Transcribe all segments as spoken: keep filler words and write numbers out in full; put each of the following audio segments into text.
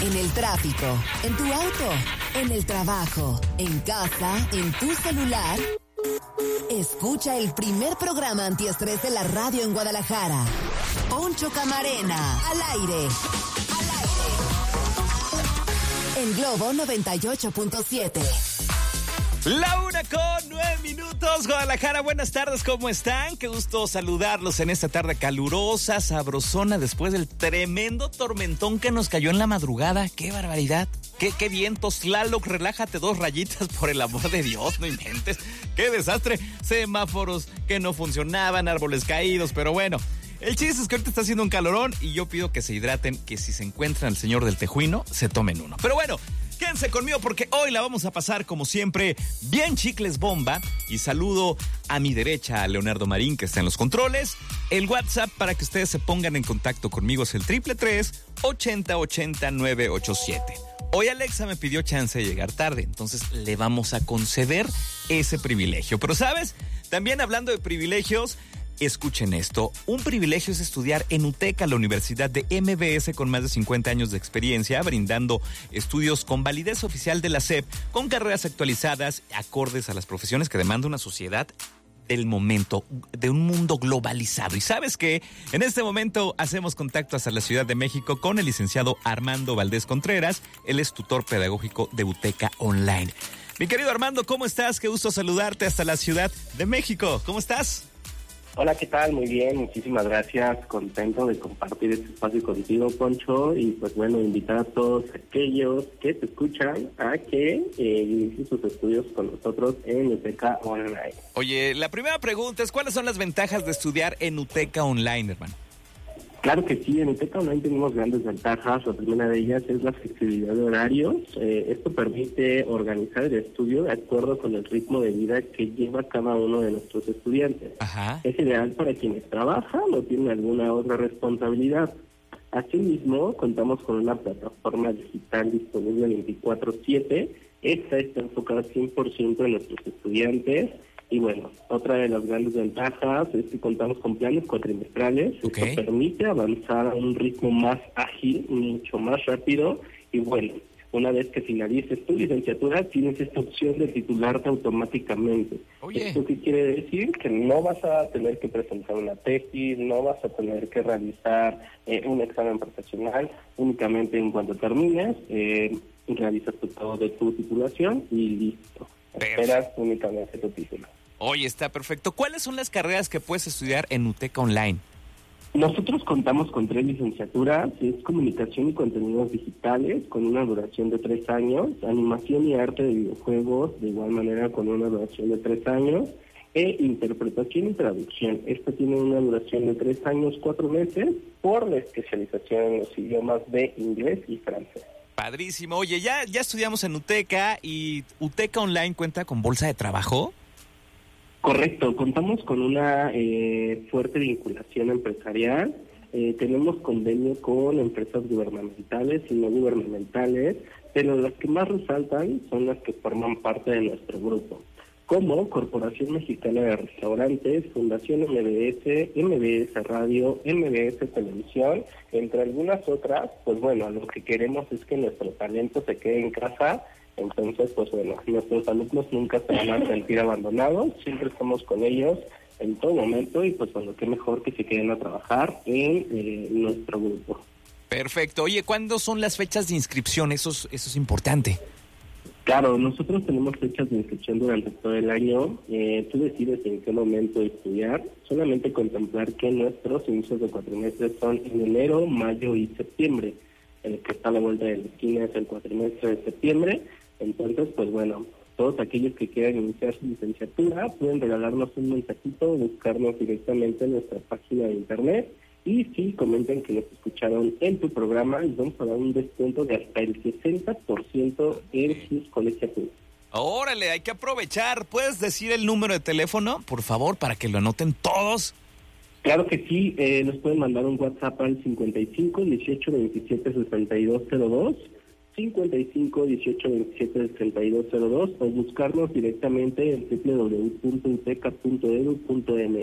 en el tráfico, en tu auto, en el trabajo, en casa, en tu celular. Escucha el primer programa antiestrés de la radio en Guadalajara. Poncho Camarena, al aire. Al aire. En Globo noventa y ocho punto siete. La una con nueve minutos, Guadalajara, buenas tardes, ¿cómo están? Qué gusto saludarlos en esta tarde calurosa, sabrosona, después del tremendo tormentón que nos cayó en la madrugada. ¡Qué barbaridad! ¡Qué, qué vientos! Tlaloc, relájate dos rayitas, por el amor de Dios, no inventes. ¡Qué desastre! Semáforos que no funcionaban, árboles caídos, pero bueno. El chiste es que ahorita está haciendo un calorón y yo pido que se hidraten, que si se encuentran al señor del tejuino, se tomen uno. Pero bueno, quédense conmigo porque hoy la vamos a pasar como siempre bien chicles bomba. Y saludo a mi derecha a Leonardo Marín, que está en los controles. El WhatsApp para que ustedes se pongan en contacto conmigo es el triple tres, ochenta, ochenta, nueve ocho siete. Hoy Alexa me pidió chance de llegar tarde, entonces le vamos a conceder ese privilegio. Pero ¿sabes? También hablando de privilegios, escuchen esto, un privilegio es estudiar en UTECA, la Universidad de M B S, con más de cincuenta años de experiencia, brindando estudios con validez oficial de la S E P, con carreras actualizadas, acordes a las profesiones que demanda una sociedad del momento, de un mundo globalizado. Y ¿sabes qué? En este momento hacemos contacto hasta la Ciudad de México con el licenciado Armando Valdés Contreras. Él es tutor pedagógico de UTECA Online. Mi querido Armando, ¿cómo estás? Qué gusto saludarte hasta la Ciudad de México. ¿Cómo estás? Hola, ¿qué tal? Muy bien, muchísimas gracias. Contento de compartir este espacio contigo, Poncho. Y pues bueno, invitar a todos aquellos que te escuchan a que eh, inicien sus estudios con nosotros en UTECA Online. Oye, la primera pregunta es, ¿cuáles son las ventajas de estudiar en UTECA Online, hermano? Claro que sí, en UTECA Online tenemos grandes ventajas. La primera de ellas es la flexibilidad de horarios. Eh, esto permite organizar el estudio de acuerdo con el ritmo de vida que lleva cada uno de nuestros estudiantes. Ajá. Es ideal para quienes trabajan o tienen alguna otra responsabilidad. Asimismo, contamos con una plataforma digital disponible veinticuatro siete. Esta está enfocada cien por ciento en nuestros estudiantes. Y bueno, otra de las grandes ventajas es que contamos con planes cuatrimestrales. Okay. Esto permite avanzar a un ritmo más ágil, mucho más rápido. Y bueno, una vez que finalices tu licenciatura, tienes esta opción de titularte automáticamente. Oye. ¿Esto qué quiere decir? Que no vas a tener que presentar una tesis, no vas a tener que realizar eh, un examen profesional. Únicamente en cuanto termines, eh, realizas tu todo de tu titulación y listo. Perfecto. Esperas únicamente tu título. Oye, está perfecto. ¿Cuáles son las carreras que puedes estudiar en UTECA Online? Nosotros contamos con tres licenciaturas, es Comunicación y Contenidos Digitales, con una duración de tres años, Animación y Arte de Videojuegos, de igual manera con una duración de tres años, e Interpretación y Traducción. Esta tiene una duración de tres años, cuatro meses, por la especialización en los idiomas de inglés y francés. Padrísimo. Oye, ya, ya estudiamos en UTECA y UTECA Online cuenta con bolsa de trabajo. Correcto, contamos con una eh, fuerte vinculación empresarial. Eh, tenemos convenio con empresas gubernamentales y no gubernamentales, pero las que más resaltan son las que forman parte de nuestro grupo, como Corporación Mexicana de Restaurantes, Fundación M B S, M B S Radio, M B S Televisión, entre algunas otras. Pues bueno, lo que queremos es que nuestro talento se quede en casa. Entonces, pues bueno, nuestros alumnos nunca se van a sentir abandonados, siempre estamos con ellos en todo momento y pues bueno, qué mejor que se queden a trabajar en eh, nuestro grupo. Perfecto. Oye, ¿cuándo son las fechas de inscripción? Eso es, eso es importante. Claro, nosotros tenemos fechas de inscripción durante todo el año. Eh, tú decides en qué momento estudiar. Solamente contemplar que nuestros inicios de cuatrimestres son en enero, mayo y septiembre. El que está a la vuelta de la esquina es el cuatrimestre de septiembre. Entonces, pues bueno, todos aquellos que quieran iniciar su licenciatura pueden regalarnos un mensajito, buscarnos directamente en nuestra página de internet. Y sí, comenten que nos escucharon en tu programa y vamos a dar un descuento de hasta el sesenta por ciento en sus colegiaturas. Órale, hay que aprovechar. ¿Puedes decir el número de teléfono, por favor, para que lo anoten todos? Claro que sí, eh, nos pueden mandar un WhatsApp al cincuenta y cinco, dieciocho, veintisiete, sesenta y dos cero dos, cincuenta y cinco, dieciocho, veintisiete, sesenta y dos cero dos, o buscarnos directamente en doble u doble u doble u punto uteca punto edu punto eme equis.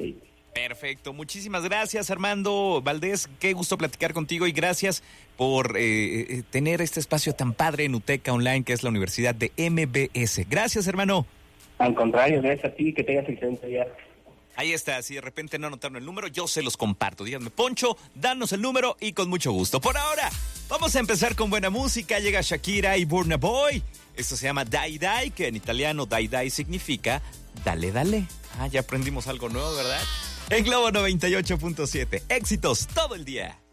Perfecto, muchísimas gracias Armando Valdés, qué gusto platicar contigo y gracias por eh, tener este espacio tan padre en UTECA Online que es la Universidad de M B S. Gracias, hermano. Al contrario, gracias a ti, que tengas excelente día. Ahí está, si de repente no anotaron el número, yo se los comparto. Díganme, Poncho, danos el número y con mucho gusto. Por ahora, vamos a empezar con buena música. Llega Shakira y Burna Boy. Esto se llama Dai Dai, que en italiano Dai Dai significa dale, dale. Ah, ya aprendimos algo nuevo, ¿verdad? En Globo noventa y ocho punto siete. Éxitos todo el día.